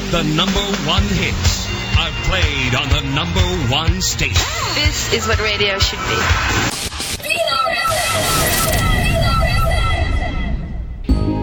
The number one hits are played on the number one station. This is what radio should be.